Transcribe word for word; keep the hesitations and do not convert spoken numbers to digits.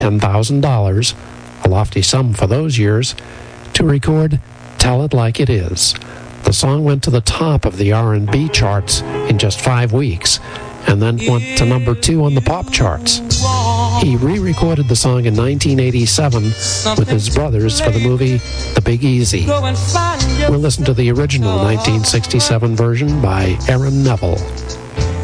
ten thousand dollars, a lofty sum for those years, to record Tell It Like It Is. The song went to the top of the R and B charts in just five weeks, and then went to number two on the pop charts. He re-recorded the song in nineteen eighty-seven with his brothers for the movie The Big Easy. We'll listen to the original nineteen sixty-seven version by Aaron Neville.